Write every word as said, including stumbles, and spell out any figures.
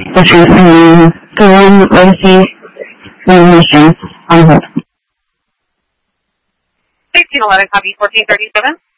which is um, the one legacy mission on hold. sixteen eleven, copy fourteen thirty-seven.